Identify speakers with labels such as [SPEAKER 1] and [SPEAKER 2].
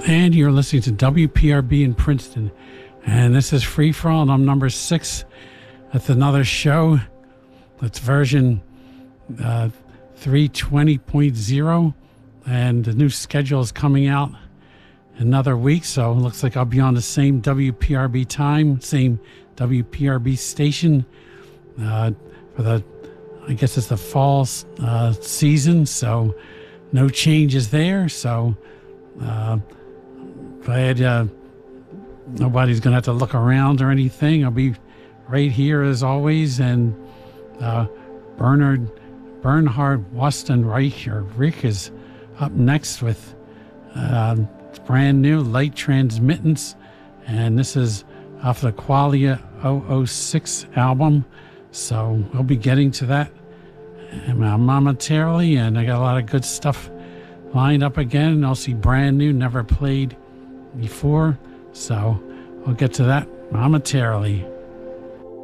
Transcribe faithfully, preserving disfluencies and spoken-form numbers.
[SPEAKER 1] And you're listening to W P R B in Princeton. And this is Free For All, and I'm number six. That's another show. That's version uh, three twenty point oh. And the new schedule is coming out another week. So it looks like I'll be on the same W P R B time, same W P R B station uh, for the, I guess it's the fall uh, season. So no changes there. So uh, glad uh, nobody's going to have to look around or anything. I'll be right here as always. And uh, Bernard, Bernhard Wastenreich, or Rick, is up next with uh, brand new Light Transmittance. And this is off the Qualia oh oh six album. So we'll be getting to that momentarily. And I got a lot of good stuff lined up again. Also brand new, never played before. So we'll get to that momentarily.